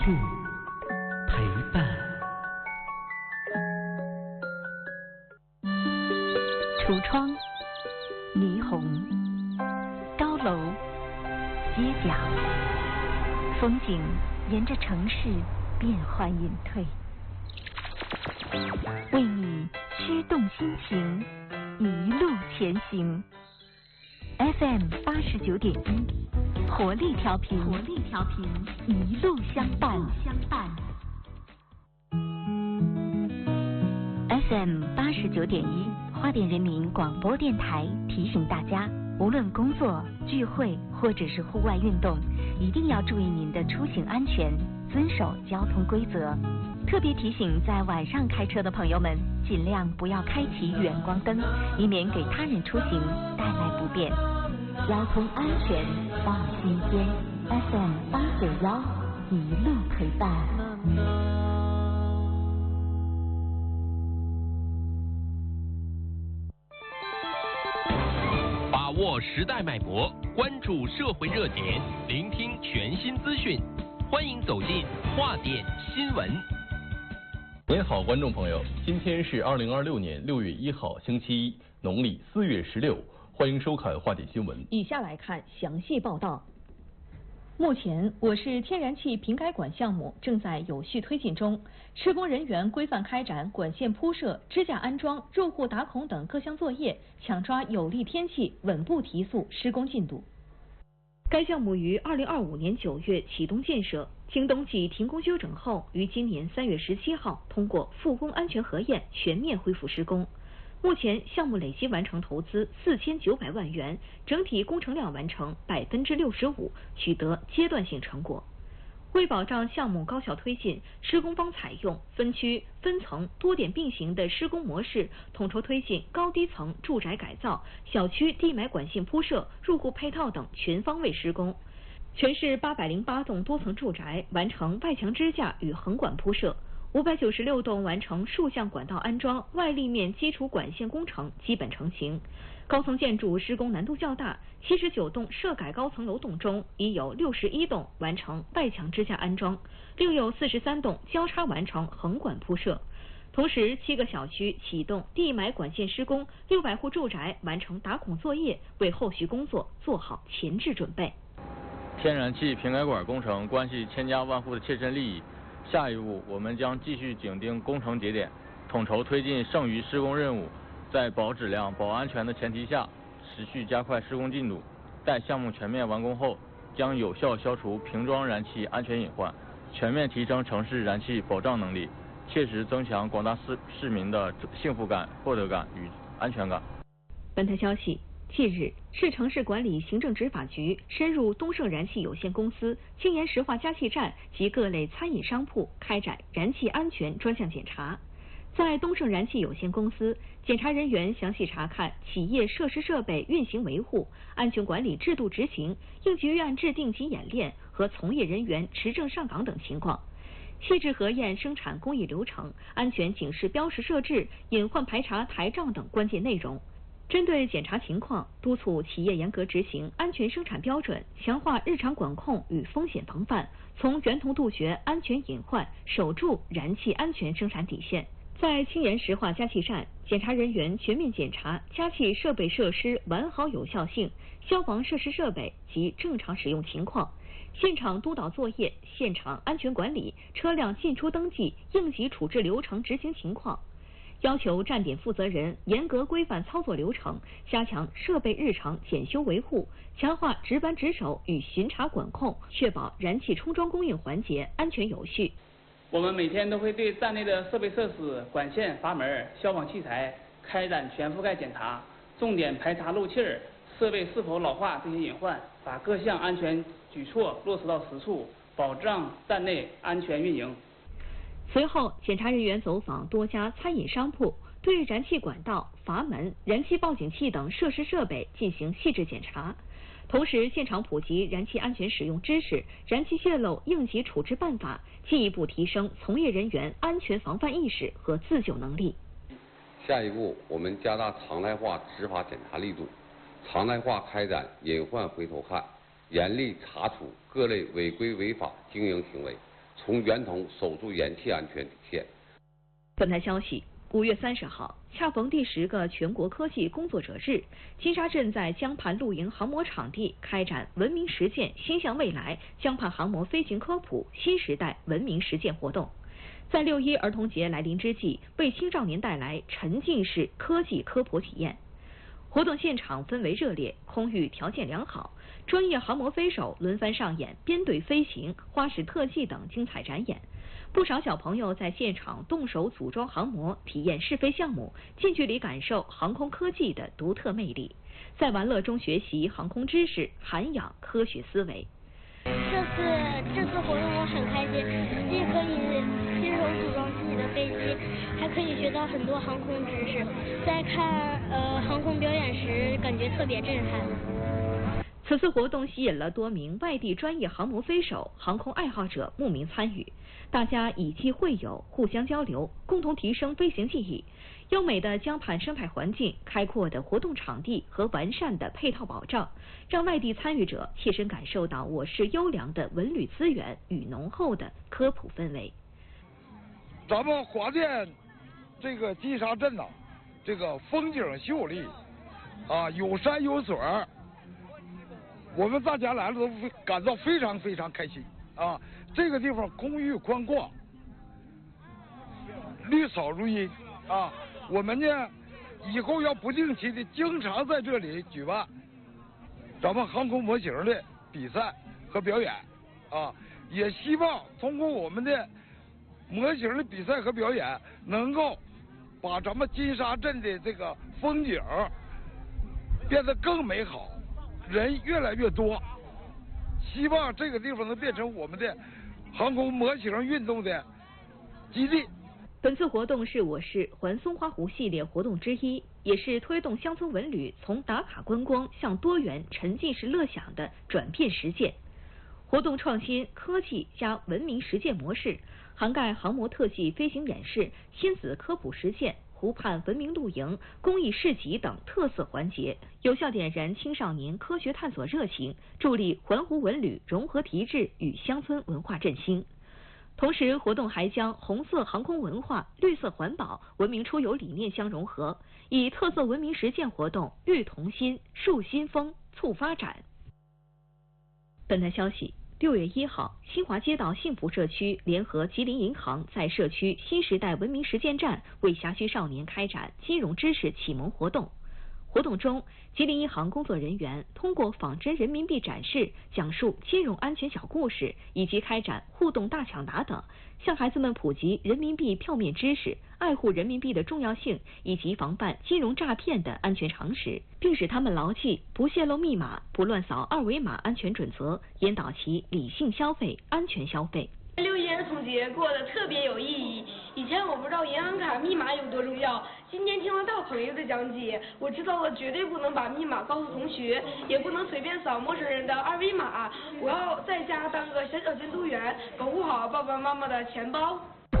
陪伴。 橱窗、霓虹、高楼、街角，风景沿着城市变幻隐退，为你驱动心情，一路前行。FM 89.1，活力调频，一路相伴。FM 89.1，花莲人民广播电台提醒大家，无论工作、聚会或者是户外运动，一定要注意您的出行安全，遵守交通规则。特别提醒在晚上开车的朋友们，尽量不要开启远光灯，以免给他人出行带来不便。交通安全放心间。FM 891，一路陪伴。 把握时代脉搏，关注社会热点，聆听全新资讯，欢迎走进话点新闻。 您好，观众朋友，今天是2026年6月1号，星期一，农历4月16。欢迎收看话点新闻。 以下来看详细报道。目前，我市天然气瓶改管项目正在有序推进中，施工人员规范开展管线铺设、支架安装、入户打孔等各项作业，抢抓有利天气，稳步提速施工进度。该项目于2025年9月启动建设，经冬季停工休整后，于今年3月17号通过复工安全核验，全面恢复施工。目前，项目累计完成投资4900万元，整体工程量完成65%，取得阶段性成果。为保障项目高效推进，施工方采用分区、分层、多点并行的施工模式，统筹推进高低层住宅改造、小区地埋管线铺设、入户配套等全方位施工。全市808栋多层住宅完成外墙支架与横管铺设。596栋完成竖向管道安装，外立面基础管线工程基本成型。高层建筑施工难度较大，79栋涉改高层楼栋中，已有61栋完成外墙支架安装，另有43栋交叉完成横管铺设。同时，7个小区启动地埋管线施工，600户住宅完成打孔作业，为后续工作做好前置准备。 天然气瓶改管工程关系千家万户的切身利益。下一步，我们将继续紧盯工程节点，统筹推进剩余施工任务，在保质量、保安全的前提下，持续加快施工进度。待项目全面完工后，将有效消除瓶装燃气安全隐患，全面提升城市燃气保障能力，切实增强广大市民的幸福感、获得感与安全感。 本台消息。近日，市城市管理行政执法局深入东盛燃气有限公司、青岩石化加气站及各类餐饮商铺开展燃气安全专项检查。在东盛燃气有限公司，检查人员详细查看企业设施设备运行维护、安全管理制度执行、应急预案制定及演练和从业人员持证上岗等情况，细致核验生产工艺流程、安全警示标识设置、隐患排查台账等关键内容。针对检查情况，督促企业严格执行安全生产标准，强化日常管控与风险防范，从源头杜绝安全隐患，守住燃气安全生产底线。在青岩石化加气站，检查人员全面检查加气设备设施完好有效性、消防设施设备及正常使用情况，现场督导作业、现场安全管理、车辆进出登记、应急处置流程执行情况。要求站点负责人严格规范操作流程，加强设备日常检修维护，强化值班值守与巡查管控，确保燃气充装供应环节安全有序。 我们每天都会对站内的设备设施、管线、阀门、消防器材开展全覆盖检查，重点排查漏气儿、设备是否老化这些隐患，把各项安全举措落实到实处，保障站内安全运营。 随后，检查人员走访多家餐饮商铺，对燃气管道、阀门、燃气报警器等设施设备进行细致检查，同时现场普及燃气安全使用知识、燃气泄漏应急处置办法，进一步提升从业人员安全防范意识和自救能力。 下一步，我们加大常态化执法检查力度，常态化开展隐患回头看，严厉查处各类违规违法经营行为， 从源头守住燃气安全底线。 本台消息，5月30号，恰逢第10个全国科技工作者日，金沙镇在江畔露营航模场地开展文明实践心向未来江畔航模飞行科普新时代文明实践活动。在6·1儿童节来临之际，为青少年带来沉浸式科技科普体验。活动现场氛围热烈，空域条件良好，专业航模飞手轮番上演编队飞行、花式特技等精彩展演。不少小朋友在现场动手组装航模，体验试飞项目，近距离感受航空科技的独特魅力，在玩乐中学习航空知识，涵养科学思维。 这次活动我很开心，既可以亲手组装自己的飞机，还可以学到很多航空知识。在看航空表演时，感觉特别震撼。 此次活动吸引了多名外地专业航模飞手、航空爱好者慕名参与，大家以机会友，互相交流，共同提升飞行技艺。优美的江畔生态环境、开阔的活动场地和完善的配套保障，让外地参与者切身感受到我市优良的文旅资源与浓厚的科普氛围。 咱们华电这个金沙镇呐，这个风景秀丽啊，有山有水儿，我们大家来了都感到非常非常开心啊！这个地方空域宽广，绿草如茵啊！我们呢，以后要不定期的经常在这里举办咱们航空模型的比赛和表演啊！也希望通过我们的模型的比赛和表演，能够把咱们金沙镇的这个风景变得更美好，人越来越多，希望这个地方能变成我们的航空模型运动的基地。 本次活动是我市环松花湖系列活动之一，也是推动乡村文旅从打卡观光向多元沉浸式乐享的转变实践。活动创新科技加文明实践模式，涵盖航模特技飞行演示、亲子科普实践、湖畔文明露营、公益市集等特色环节，有效点燃青少年科学探索热情，助力环湖文旅融合提质与乡村文化振兴。同时，活动还将红色航空文化、绿色环保、文明出游理念相融合，以特色文明实践活动育童心、树新风、促发展。本台消息，6月1号，新华街道幸福社区联合吉林银行在社区新时代文明实践站为辖区少年开展金融知识启蒙活动。活动中，吉林银行工作人员通过仿真人民币展示、讲述金融安全小故事，以及开展互动大抢答等，向孩子们普及人民币票面知识、爱护人民币的重要性以及防范金融诈骗的安全常识，并使他们牢记不泄露密码、不乱扫二维码安全准则，引导其理性消费、安全消费。 6·1儿童节过得特别有意义。以前我不知道银行卡密码有多重要，今天听了大朋友的讲解，我知道了绝对不能把密码告诉同学，也不能随便扫陌生人的二维码。我要在家当个小小监督员，保护好爸爸妈妈的钱包。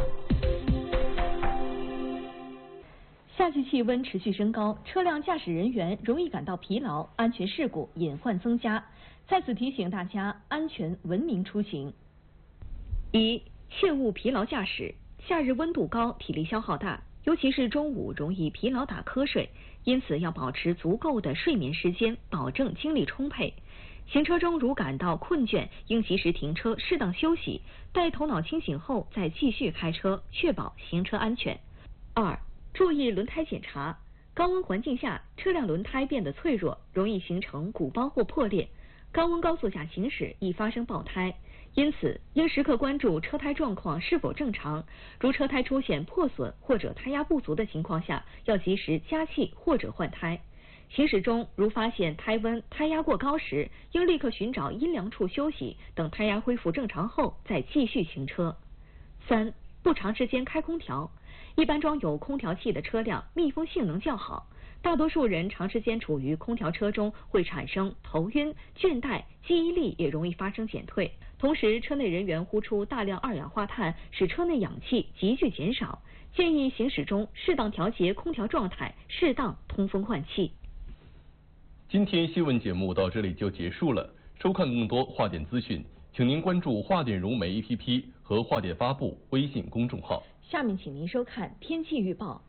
夏季气温持续升高，车辆驾驶人员容易感到疲劳，安全事故隐患增加。在此提醒大家安全文明出行。1. 切勿疲劳驾驶。夏日温度高，体力消耗大，尤其是中午容易疲劳打瞌睡，因此要保持足够的睡眠时间，保证精力充沛。行车中如感到困倦，应及时停车，适当休息，待头脑清醒后再继续开车，确保行车安全。2. 注意轮胎检查。高温环境下，车辆轮胎变得脆弱，容易形成鼓包或破裂。高温高速下行驶易发生爆胎，因此应时刻关注车胎状况是否正常。如车胎出现破损或者胎压不足的情况下，要及时加气或者换胎。行驶中如发现胎温、胎压过高时，应立刻寻找阴凉处休息，等胎压恢复正常后再继续行车。3. 不长时间开空调。一般装有空调器的车辆密封性能较好，大多数人长时间处于空调车中会产生头晕、倦怠，记忆力也容易发生减退。同时，车内人员呼出大量二氧化碳，使车内氧气急剧减少。建议行驶中适当调节空调状态，适当通风换气。 今天新闻节目到这里就结束了。收看更多华电资讯，请您关注华电融媒 APP 和和话点发布微信公众号。 下面请您收看天气预报。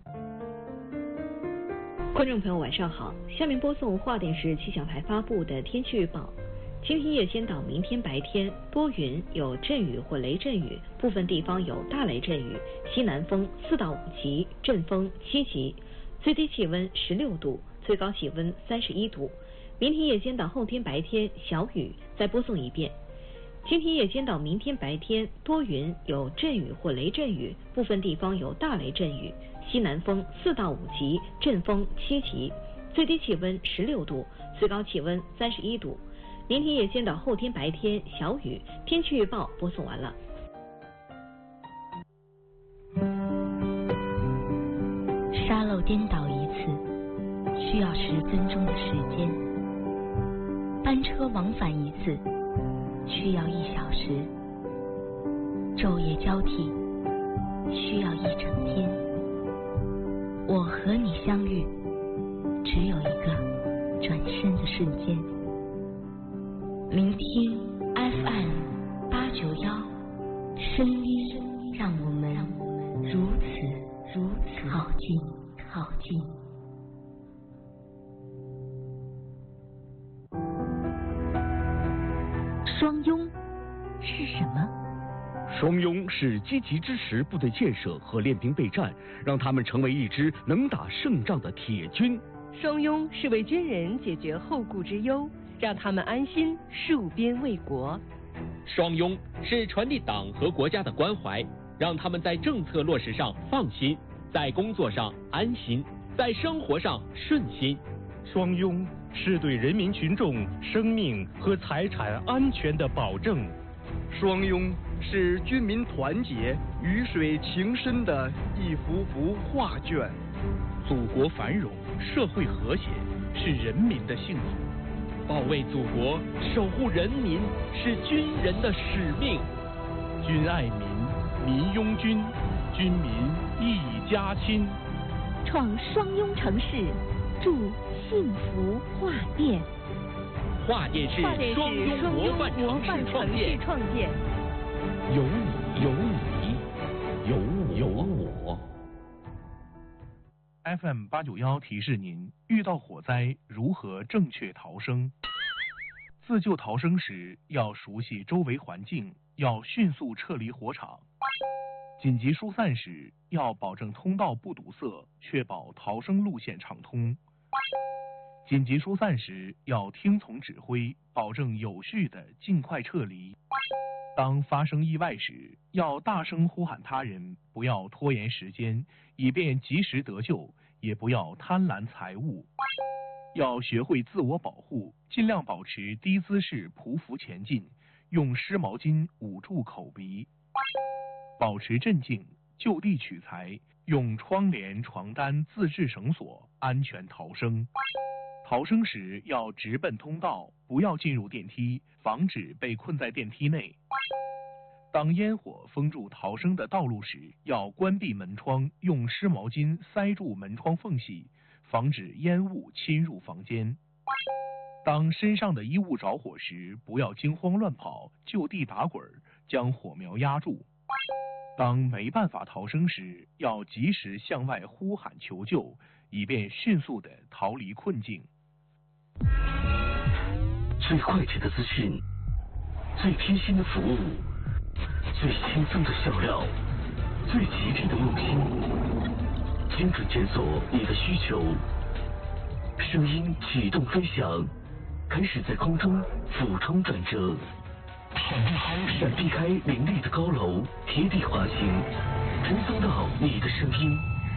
观众朋友晚上好，下面播送华电市气象台发布的天气预报。今天夜间到明天白天多云，有阵雨或雷阵雨，部分地方有大雷阵雨，西南风4到5级，阵风7级，最低气温16度，最高气温31度。明天夜间到后天白天小雨。再播送一遍。今天夜间到明天白天多云，有阵雨或雷阵雨，部分地方有大雷阵雨，西南风4到5级，阵风7级，最低气温16度，最高气温31度。明天夜间到后天白天小雨。天气预报播送完了。 沙漏颠倒一次需要10分钟的时间，班车往返一次需要1小时，昼夜交替需要1整天。我和你相遇，只有一个转身的瞬间。聆听 FM891，声音让我们如此靠近。双拥是什么？ 双拥是积极支持部队建设和练兵备战，让他们成为一支能打胜仗的铁军。 双拥是为军人解决后顾之忧，让他们安心戍边卫国。 双拥是传递党和国家的关怀，让他们在政策落实上放心，在工作上安心，在生活上顺心。 双拥是对人民群众生命和财产安全的保证。 双拥是军民团结、鱼水情深的一幅幅画卷。 祖国繁荣，社会和谐，是人民的幸福。 保卫祖国，守护人民，是军人的使命。 军爱民，民拥军，军民一家亲。 创双拥城市，祝幸福华电。 华电是双拥模范城市创建。 有你，有你，有我。FM891提示您：遇到火灾如何正确逃生？自救逃生时要熟悉周围环境，要迅速撤离火场。紧急疏散时要保证通道不堵塞，确保逃生路线畅通。紧急疏散时要听从指挥，保证有序的尽快撤离。当发生意外时，要大声呼喊他人，不要拖延时间，以便及时得救，也不要贪婪财物。要学会自我保护，尽量保持低姿势匍匐前进，用湿毛巾捂住口鼻。保持镇静，就地取材，用窗帘、床单自制绳索，安全逃生。逃生时要直奔通道，不要进入电梯，防止被困在电梯内。当烟火封住逃生的道路时，要关闭门窗，用湿毛巾塞住门窗缝隙，防止烟雾侵入房间。当身上的衣物着火时，不要惊慌乱跑，就地打滚，将火苗压住。当没办法逃生时，要及时向外呼喊求救，以便迅速地逃离困境。 最快捷的资讯，最贴心的服务，最轻松的笑料，最吉利的用心，精准检索你的需求。声音启动飞翔，开始在空中俯冲转折，闪避开林立的高楼，贴地滑行，传送到你的声音。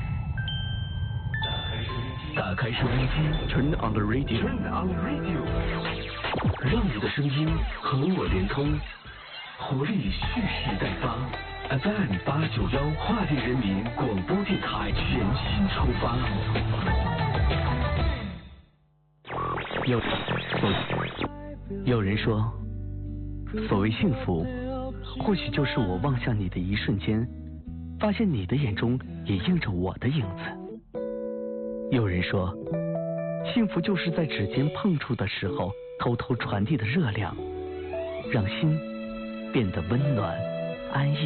打开收音机 ，Turn on the radio， 让你的声音和我连通，活力蓄势待发。FM891华电人民广播电台全新出发。 有人说，所谓幸福，或许就是我望向你的一瞬间，发现你的眼中也映着我的影子。有人说，幸福就是在指尖碰触的时候，偷偷传递的热量，让心变得温暖安逸。